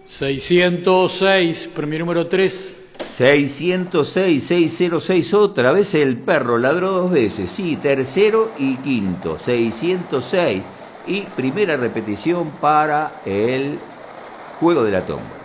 606, premio número 3. 606, 606, otra vez el perro ladró 2 veces, sí, tercero y quinto, 606, y primera repetición para el juego de la tómbola.